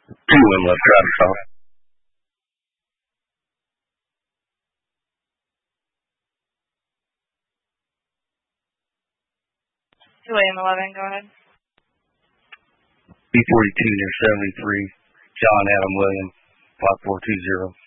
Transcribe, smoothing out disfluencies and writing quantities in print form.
Two in left, Travis off. William 11, go ahead. B42 near 73, John Adam William, 5420.